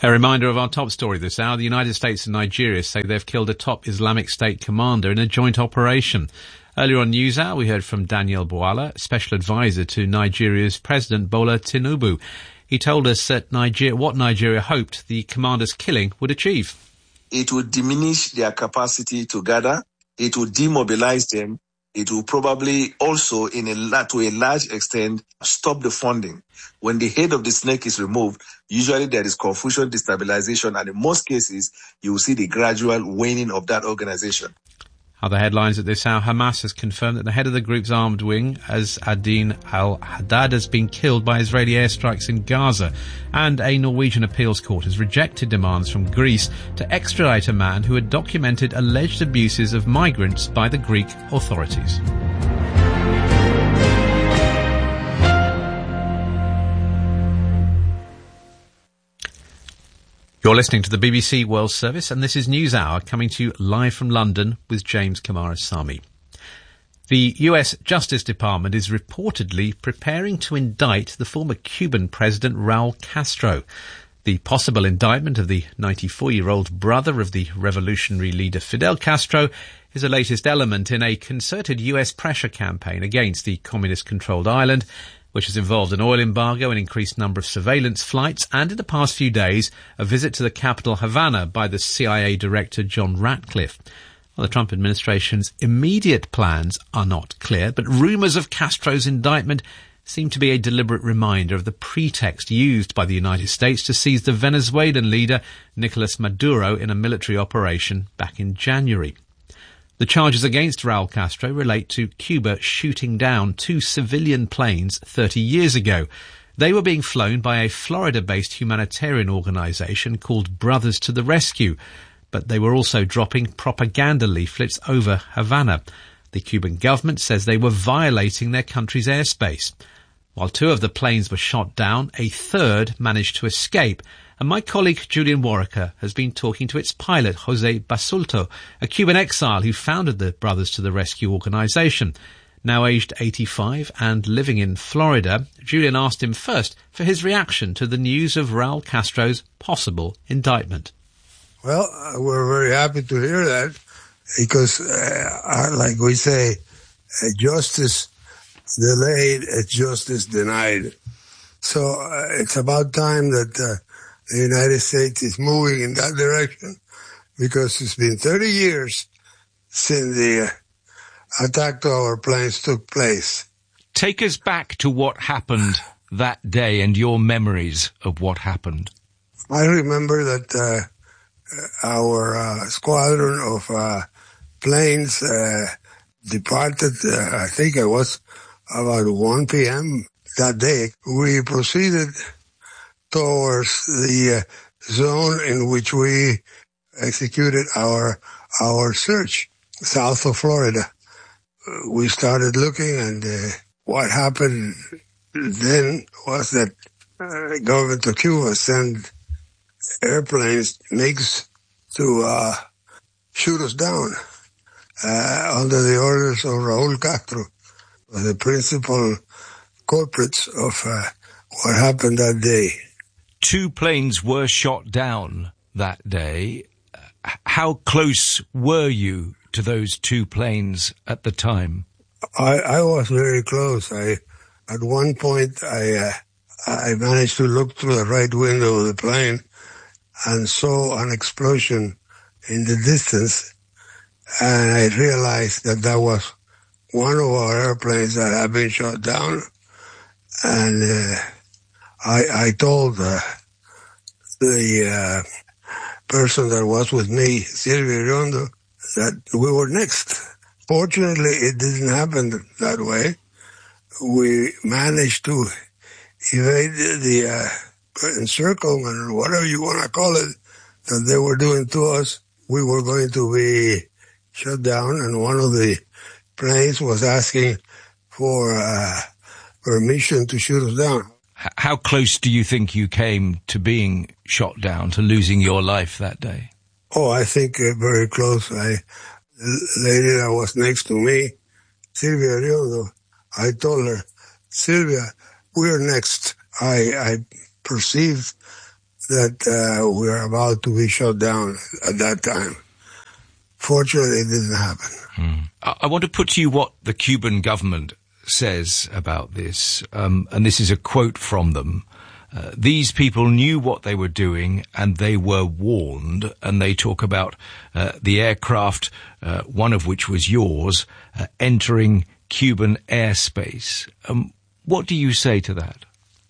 A reminder of our top story this hour. The United States and Nigeria say they've killed a top Islamic State commander in a joint operation. Earlier on NewsHour, we heard from Daniel Bwala, special advisor to Nigeria's President Bola Tinubu. He told us that what Nigeria hoped the commander's killing would achieve. It would diminish their capacity to gather. It would demobilize them. It will probably also, to a large extent, stop the funding. When the head of the snake is removed, usually there is confusion, destabilization, and in most cases, you will see the gradual waning of that organization. Other headlines at this hour. Hamas has confirmed that the head of the group's armed wing, Ad-Din al-Haddad, has been killed by Israeli airstrikes in Gaza. And a Norwegian appeals court has rejected demands from Greece to extradite a man who had documented alleged abuses of migrants by the Greek authorities. You're listening to the BBC World Service, and this is NewsHour, coming to you live from London with James Kamarasamy. The US Justice Department is reportedly preparing to indict the former Cuban president Raul Castro. The possible indictment of the 94-year-old brother of the revolutionary leader Fidel Castro is the latest element in a concerted US pressure campaign against the communist-controlled island, which has involved an oil embargo, an increased number of surveillance flights, and in the past few days, a visit to the capital Havana by the CIA director John Ratcliffe. Well, the Trump administration's immediate plans are not clear, but rumours of Castro's indictment seem to be a deliberate reminder of the pretext used by the United States to seize the Venezuelan leader Nicolas Maduro in a military operation back in January. The charges against Raul Castro relate to Cuba shooting down 2 civilian planes 30 years ago. They were being flown by a Florida-based humanitarian organisation called Brothers to the Rescue, but they were also dropping propaganda leaflets over Havana. The Cuban government says they were violating their country's airspace. While 2 of the planes were shot down, a third managed to escape, and my colleague Julian Warwicker has been talking to its pilot, Jose Basulto, a Cuban exile who founded the Brothers to the Rescue organisation. Now aged 85 and living in Florida, Julian asked him first for his reaction to the news of Raul Castro's possible indictment. Well, we're very happy to hear that because, like we say, justice delayed, justice denied. So it's about time that the United States is moving in that direction because it's been 30 years since the attack to our planes took place. Take us back to what happened that day and your memories of what happened. I remember that our squadron of planes departed, I think it was about 1 p.m. that day. We proceeded towards the zone in which we executed our search, south of Florida. We started looking, and what happened then was that the government of Cuba sent airplanes, MiGs, to shoot us down under the orders of Raul Castro, the principal culprits of what happened that day. 2 planes were shot down that day. How close were you to those 2 planes at the time? I was very close. At one point, I managed to look through the right window of the plane and saw an explosion in the distance, and I realized that was one of our airplanes that had been shot down, and I told the person that was with me, Silvia Riondo, that we were next. Fortunately, it didn't happen that way. We managed to evade the encirclement, or whatever you want to call it, that they were doing to us. We were going to be shut down, and one of the planes was asking for permission to shoot us down. How close do you think you came to being shot down, to losing your life that day? Oh, I think very close. The lady that was next to me, Silvia Riondo, I told her, Silvia, we're next. I perceived that we were about to be shut down at that time. Fortunately, it didn't happen. I want to put to you what the Cuban government says about this, and this is a quote from them. These people knew what they were doing and they were warned, and they talk about the aircraft, one of which was yours, entering Cuban airspace. What do you say to that?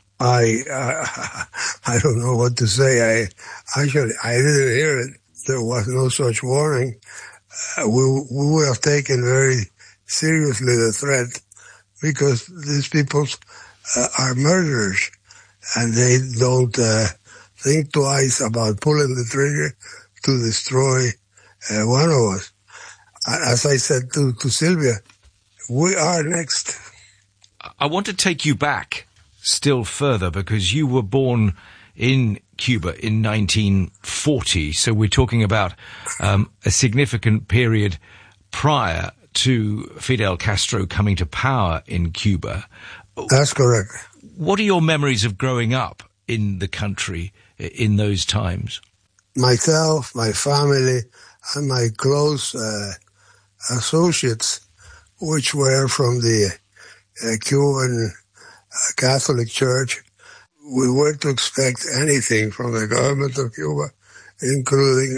I don't know what to say. I didn't hear it. There was no such warning. We would have taken very seriously the threat, because these people are murderers, and they don't think twice about pulling the trigger to destroy one of us. As I said to Sylvia, we are next. I want to take you back still further, because you were born in Cuba in 1940, so we're talking about a significant period prior to Fidel Castro coming to power in Cuba. That's correct. What are your memories of growing up in the country in those times? Myself, my family, and my close associates, which were from the Cuban Catholic Church, we weren't to expect anything from the government of Cuba, including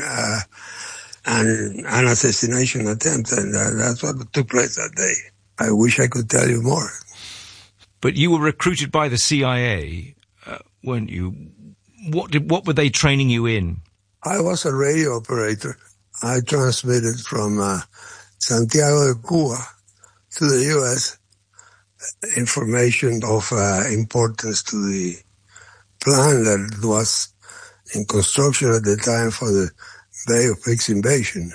an assassination attempt, and that's what took place that day. I wish I could tell you more. But you were recruited by the CIA, weren't you? What were they training you in? I was a radio operator. I transmitted from Santiago de Cuba to the U.S. information of importance to the plan that was in construction at the time for the Bay of Pigs invasion,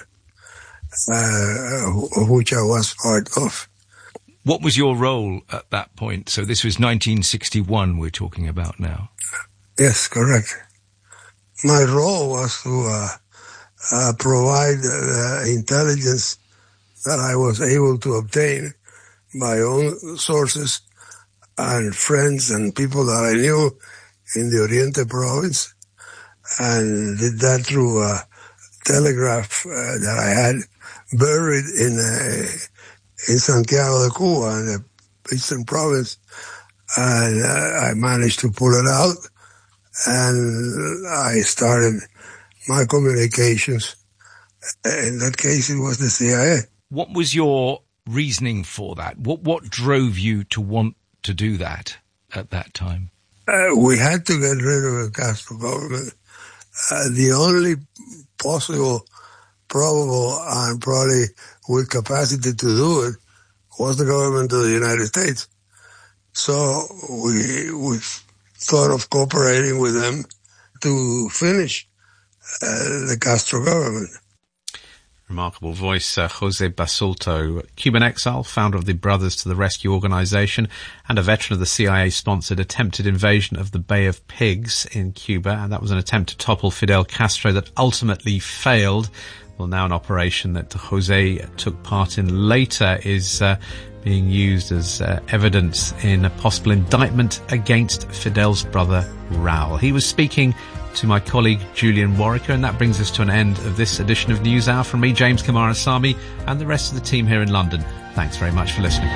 of which I was part of. What was your role at that point? So this was 1961 we're talking about now. Yes, correct. My role was to provide intelligence that I was able to obtain my own sources and friends and people that I knew in the Oriente province, and did that through a telegraph that I had buried in Santiago de Cuba, in the eastern province, and I managed to pull it out, and I started my communications. In that case, it was the CIA. What was your reasoning for that? What drove you to want to do that at that time? We had to get rid of the Castro government. The only possible, probable, and probably with capacity to do it was the government of the United States. So we thought of cooperating with them to finish the Castro government. Remarkable voice, Jose Basulto, Cuban exile, founder of the Brothers to the Rescue organization, and a veteran of the CIA-sponsored attempted invasion of the Bay of Pigs in Cuba. And that was an attempt to topple Fidel Castro that ultimately failed. Well, now an operation that Jose took part in later is being used as evidence in a possible indictment against Fidel's brother, Raul. He was speaking to my colleague Julian Warwicker, and that brings us to an end of this edition of NewsHour from me, James Kamara-Sami, and the rest of the team here in London. Thanks very much for listening.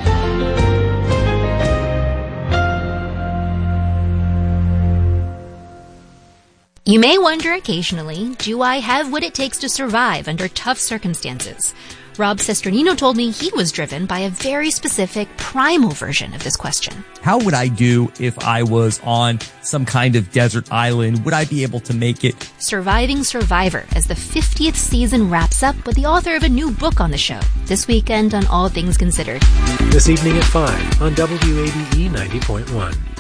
You may wonder occasionally, do I have what it takes to survive under tough circumstances? Rob Cesternino told me he was driven by a very specific primal version of this question. How would I do if I was on some kind of desert island? Would I be able to make it? Surviving Survivor, as the 50th season wraps up with the author of a new book on the show. This weekend on All Things Considered. This evening at 5 on WABE 90.1.